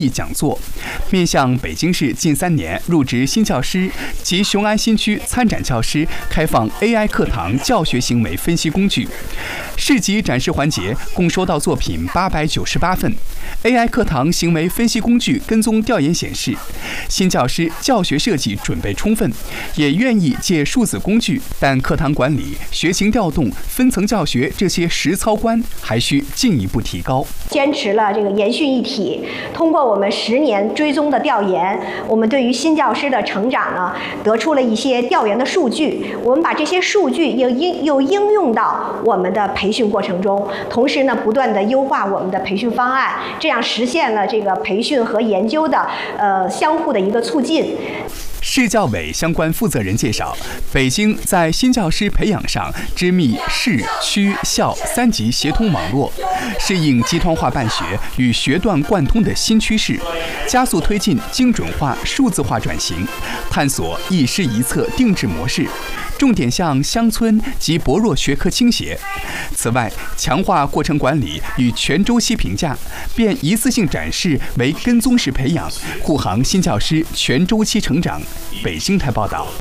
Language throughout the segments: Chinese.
讲座，面向北京市近3年入职新教师及雄安新区参展教师开放 AI 课堂教学行为分析工具。市集展示环节共收到作品898份。AI 课堂行为分析工具跟踪调研显示，新教师教学设计准备充分，也愿意借数字工具，但课堂管理、学情调动、分层教学这些实操关还需进一步提高。 坚持了这个研训一体，通过我们10年追踪的调研，我们对于新教师的成长呢，得出了一些调研的数据。我们把这些数据又应用到我们的培训过程中，同时呢，不断的优化我们的培训方案，这样实现了这个培训和研究的相互的一个促进。 市教委相关负责人介绍，北京在新教师培养上织密市、区、校3级协同网络，适应集团化办学与学段贯通的新趋势，加速推进精准化、数字化转型，探索一师一策定制模式，重点向乡村及薄弱学科倾斜。此外，强化过程管理与全周期评价，变一次性展示为跟踪式培养，护航新教师全周期成长。北京台报道。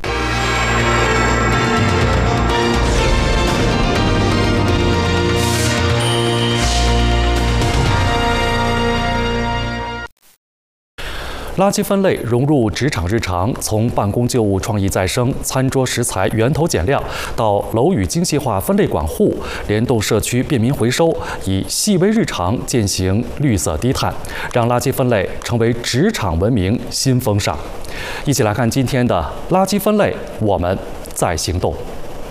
垃圾分类融入职场日常，从办公旧物创意再生、餐桌食材源头减量，到楼宇精细化分类管护，联动社区便民回收，以细微日常践行绿色低碳，让垃圾分类成为职场文明新风尚。一起来看今天的垃圾分类，我们在行动。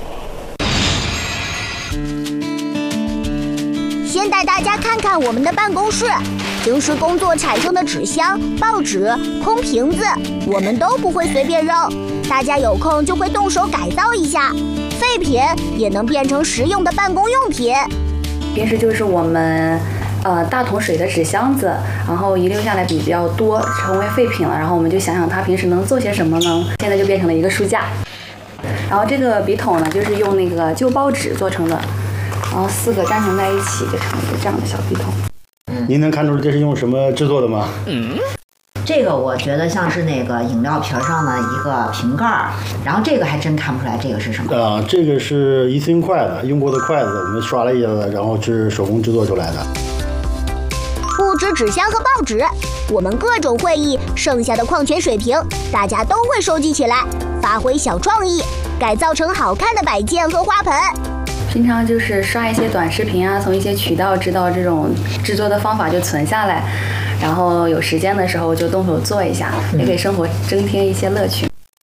先带大家看看我们的办公室。平时工作产生的纸箱、报纸、空瓶子，我们都不会随便扔，大家有空就会动手改造一下，废品也能变成实用的办公用品。 平时就是我们大桶水的纸箱子，然后遗留下来比较多，成为废品了，然后我们就想想它平时能做些什么呢？现在就变成了一个书架。然后这个笔筒呢，就是用那个旧报纸做成的，然后4个粘成在一起，就成一个这样的小笔筒。 您能看出这是用什么制作的吗？ 这个我觉得像是那个饮料瓶上的一个瓶盖，然后这个还真看不出来这个是什么。 这个是一次性筷子，用过的筷子，我们刷了一下子，然后是手工制作出来的。 不止纸箱和报纸，我们各种会议剩下的矿泉水瓶，大家都会收集起来，发挥小创意，改造成好看的摆件和花盆。 平常就是刷一些短视频啊，从一些渠道知道这种制作的方法就存下来，然后有时间的时候就动手做一下，也给生活增添一些乐趣。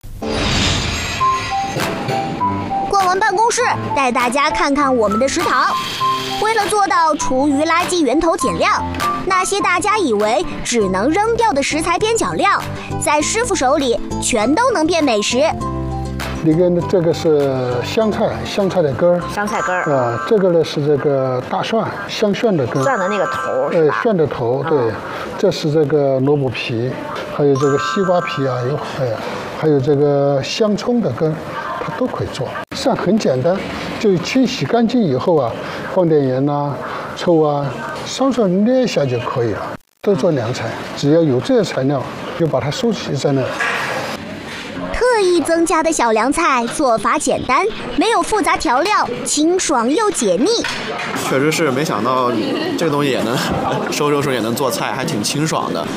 逛完办公室，带大家看看我们的食堂。为了做到厨余垃圾源头减量，那些大家以为只能扔掉的食材边角料，在师傅手里全都能变美食。 这个是香菜的根儿， 香菜根儿这个呢是这个大蒜，香蒜的根， 蒜的那个头是吧？ 蒜的头，对，这是这个萝卜皮，还有这个西瓜皮啊，还有这个香葱的根，它都可以做。实际上很简单，就清洗干净以后啊，放点盐呐、醋啊，稍稍捏一下就可以了。都做凉菜，只要有这些材料，就把它收集在那。 特意增加的小凉菜做法简单，没有复杂调料，清爽又解腻。 确实是没想到这个东西也能收也能做菜，还挺清爽的。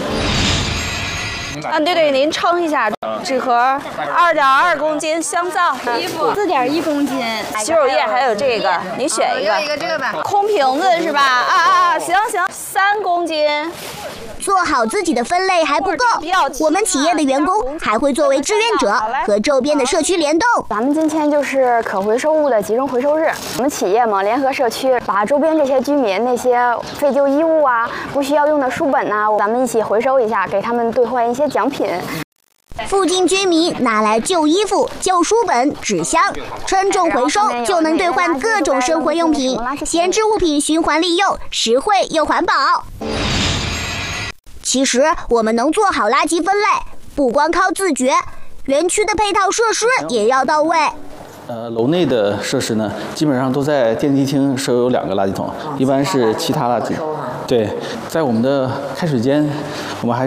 对，您称一下，纸盒2.2公斤香皂， 衣服4.1公斤， 洗手液还有这个，您选一个。 一个这个吧。 空瓶子是吧？行，3公斤。 做好自己的分类还不够，我们企业的员工还会作为志愿者和周边的社区联动。 咱们今天就是可回收物的集中回收日，我们企业嘛联合社区，把周边这些居民那些废旧衣物啊、不需要用的书本呐，咱们一起回收一下，给他们兑换一些奖品。 附近居民拿来旧衣服、旧书本、纸箱，称重回收就能兑换各种生活用品，闲置物品循环利用，实惠又环保。其实我们能做好垃圾分类，不光靠自觉，园区的配套设施也要到位。 楼内的设施呢，基本上都在电梯厅设有2个垃圾桶，一般是其他垃圾。 对，在我们的开水间，我们还